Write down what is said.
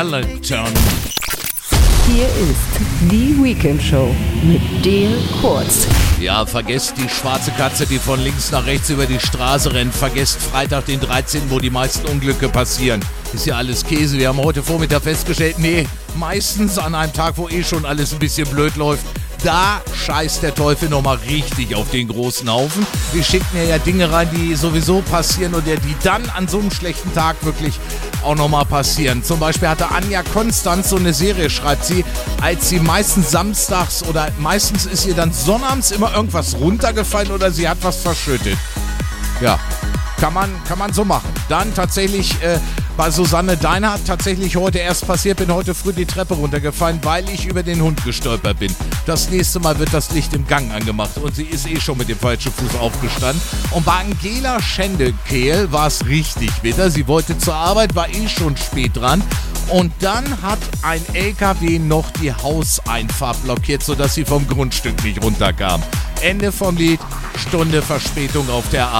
Ellington. Hier ist die Weekend Show mit Dale Kurz. Ja, vergesst die schwarze Katze, die von links nach rechts über die Straße rennt. Vergesst Freitag den 13., wo die meisten Unglücke passieren. Ist ja alles Käse. Wir haben heute Vormittag festgestellt, nee, meistens an einem Tag, wo schon alles ein bisschen blöd läuft, da scheißt der Teufel nochmal richtig auf den großen Haufen. Wir schicken ja Dinge rein, die sowieso passieren und die dann an so einem schlechten Tag wirklich auch nochmal passieren. Zum Beispiel hatte Anja Konstanz so eine Serie, schreibt sie, als sie meistens samstags oder meistens ist ihr dann sonnabends immer irgendwas runtergefallen oder sie hat was verschüttet. Ja, kann man so machen. Dann tatsächlich bei Susanne Deinhardt tatsächlich heute erst passiert, bin heute früh die Treppe runtergefallen, weil ich über den Hund gestolpert bin. Das nächste Mal wird das Licht im Gang angemacht und sie ist schon mit dem falschen Fuß aufgestanden. Und bei Angela Schendekehl war es richtig bitter. Sie wollte zur Arbeit, war schon spät dran. Und dann hat ein LKW noch die Hauseinfahrt blockiert, sodass sie vom Grundstück nicht runterkam. Ende vom Lied, Stunde Verspätung auf der Arbeit.